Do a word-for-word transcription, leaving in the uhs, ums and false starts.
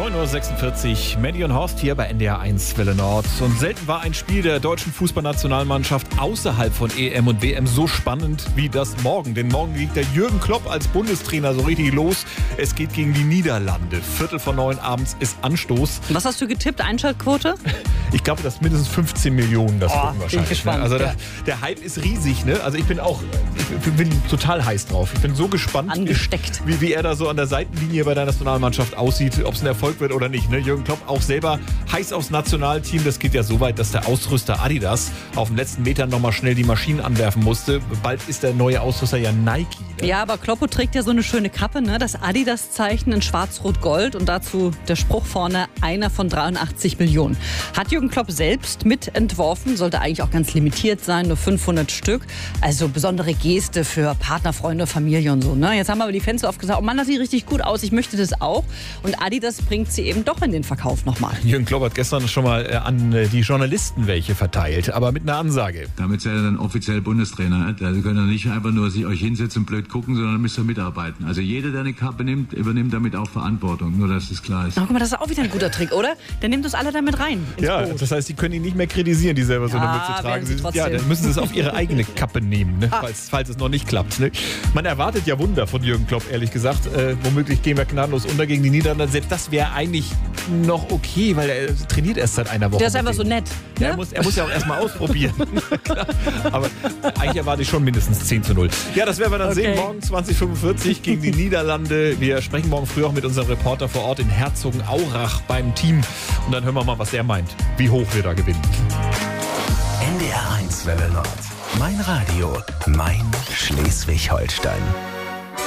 neun Uhr sechsundvierzig, Mandy und Horst hier bei N D R eins Welle Nord. Und selten war ein Spiel der deutschen Fußballnationalmannschaft außerhalb von E M und W M so spannend wie das morgen. Denn morgen liegt der Jürgen Klopp als Bundestrainer so richtig los. Es geht gegen die Niederlande. Viertel vor neun abends ist Anstoß. Was hast du getippt? Einschaltquote? Ich glaube, dass mindestens fünfzehn Millionen das Oh, gucken wahrscheinlich. bin ich gespannt. Ne? Also ja. der, der Hype ist riesig. Ne? Also ich bin auch, ich bin total heiß drauf. Ich bin so gespannt, Angesteckt. Wie, wie er da so an der Seitenlinie bei der Nationalmannschaft aussieht, ob es ein Erfolg wird oder nicht. Ne? Jürgen Klopp auch selber heiß aufs Nationalteam. Das geht ja so weit, dass der Ausrüster Adidas auf den letzten Metern nochmal schnell die Maschinen anwerfen musste. Bald ist der neue Ausrüster ja Nike. Ne? Ja, aber Kloppo trägt ja so eine schöne Kappe, ne? Das Adidas-Zeichen in schwarz-rot-gold und dazu der Spruch vorne, einer von dreiundachtzig Millionen. Hat Jürgen Klopp selbst mitentworfen, sollte eigentlich auch ganz limitiert sein, nur fünfhundert Stück. Also besondere Geste für Partner, Freunde, Familie und so. Ne? Jetzt haben aber die Fans so oft gesagt, oh Mann, das sieht richtig gut aus, ich möchte das auch. Und Adidas bringt sie eben doch in den Verkauf nochmal. Jürgen Klopp hat gestern schon mal äh, an äh, die Journalisten welche verteilt, aber mit einer Ansage. Damit seid ihr dann offiziell Bundestrainer. Da könnt ihr nicht einfach nur sich euch hinsetzen und blöd gucken, sondern müsst ihr mitarbeiten. Also jeder, der eine Kappe nimmt, übernimmt damit auch Verantwortung. Nur, dass das klar ist. Ach, guck mal, das ist auch wieder ein guter Trick, oder? Der nimmt uns alle damit rein. ins Ja, Boot. das heißt, sie können ihn nicht mehr kritisieren, die selber so eine Ja, Mütze tragen. werden sie Sie- trotzdem. ja, dann müssen sie es auf ihre eigene Kappe nehmen, ne? falls, falls es noch nicht klappt. Ne? Man erwartet ja Wunder von Jürgen Klopp, ehrlich gesagt. Äh, womöglich gehen wir gnadenlos unter gegen die Niederlande. Selbst das wäre eigentlich noch okay, weil er trainiert erst seit einer Woche. Der ist mit einfach so denen. nett. Ja, er, Ne? muss, er muss ja auch erstmal ausprobieren. Klar. Aber eigentlich erwarte ich schon mindestens zehn zu null. Ja, das werden wir dann Okay. sehen. Morgen zwanzig Uhr fünfundvierzig gegen die Niederlande. Wir sprechen morgen früh auch mit unserem Reporter vor Ort in Herzogenaurach beim Team. Und dann hören wir mal, was er meint, wie hoch wir da gewinnen. N D R eins Welle Nord. Mein Radio, mein Schleswig-Holstein.